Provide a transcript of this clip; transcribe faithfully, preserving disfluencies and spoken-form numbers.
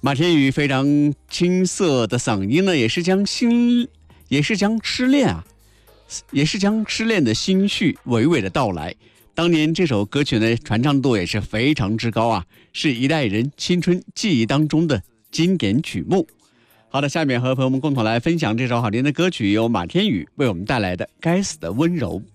马天宇非常青涩的嗓音呢，也是将心，也是将失恋啊，也是将失恋的心绪娓娓的道来。当年这首歌曲呢，传唱度也是非常之高啊，是一代人青春记忆当中的经典曲目。好的，下面和朋友们共同来分享这首好听的歌曲，由马天宇为我们带来的《该死的温柔》。